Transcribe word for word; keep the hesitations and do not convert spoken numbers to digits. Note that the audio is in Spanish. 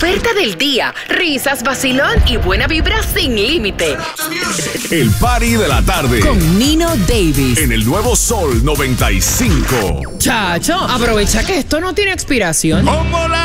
oferta del día. Risas, vacilón y buena vibra sin límite. El party de la tarde. Con Nino Davis. En el nuevo Sol noventa y cinco. Chacho, aprovecha que esto no tiene expiración. Como la